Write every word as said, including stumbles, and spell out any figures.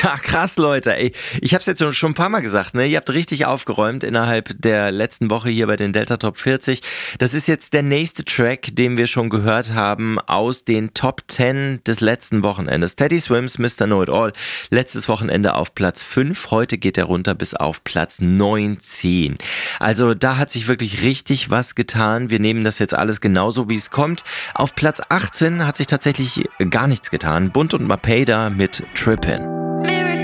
Ja, krass, Leute. Ey, ich habe es jetzt schon ein paar Mal gesagt, ne? Ihr habt richtig aufgeräumt innerhalb der letzten Woche hier bei den Delta Top vierzig. Das ist jetzt der nächste Track, den wir schon gehört haben aus den Top zehn des letzten Wochenendes. Teddy Swims, Mister Know It All. Letztes Wochenende auf Platz fünf. Heute geht er runter bis auf Platz neunzehn. Also da hat sich wirklich richtig was getan. Wir nehmen das jetzt alles genauso, wie es kommt. Auf Platz achtzehn hat sich tatsächlich gar nichts getan. Bunt und Mapeda mit Trippin'.